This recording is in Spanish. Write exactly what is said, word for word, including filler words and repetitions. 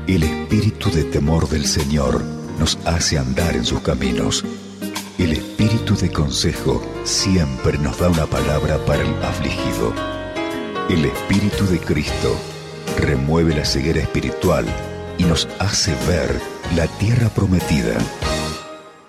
El espíritu de temor del Señor nos hace andar en sus caminos. El espíritu de consejo siempre nos da una palabra para el afligido. El espíritu de Cristo remueve la ceguera espiritual y nos hace ver la tierra prometida.